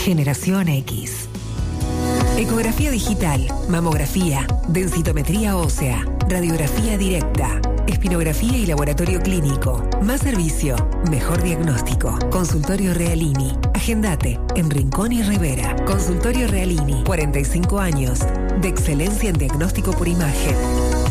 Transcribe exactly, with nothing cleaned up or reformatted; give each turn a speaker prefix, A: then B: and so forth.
A: Generación X. Ecografía digital, mamografía, densitometría ósea, radiografía directa, espinografía y laboratorio clínico. Más servicio, mejor diagnóstico. Consultorio Realini. Agendate en Rincón y Rivera. Consultorio Realini, cuarenta y cinco años de excelencia en diagnóstico por imagen.